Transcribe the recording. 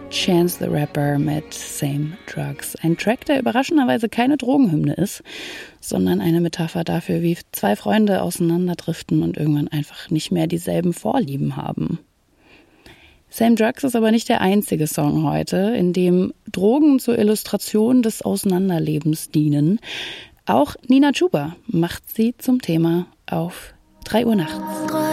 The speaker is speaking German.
Chance the Rapper mit Same Drugs. Ein Track, der überraschenderweise keine Drogenhymne ist, sondern eine Metapher dafür, wie zwei Freunde auseinanderdriften und irgendwann einfach nicht mehr dieselben Vorlieben haben. Same Drugs ist aber nicht der einzige Song heute, in dem Drogen zur Illustration des Auseinanderlebens dienen. Auch Nina Chuba macht sie zum Thema auf 3 Uhr nachts.